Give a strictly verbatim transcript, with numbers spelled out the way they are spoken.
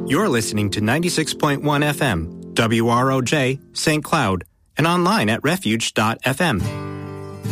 You're listening to ninety-six point one F M, W R O J, Saint Cloud, and online at refuge dot f m.